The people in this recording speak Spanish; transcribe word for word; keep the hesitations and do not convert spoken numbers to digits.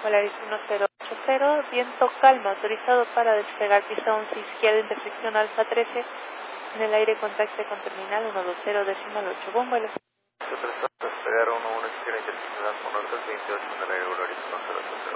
Polaris uno cero ocho cero, viento calma, autorizado para despegar pista once izquierda, intersección Alfa trece, en el aire contacte con terminal uno dos cero decimal ocho, buen vuelo. Despegar uno uno izquierda, intersección Alfa norte veintiocho en el aire Polaris uno cero ocho cero.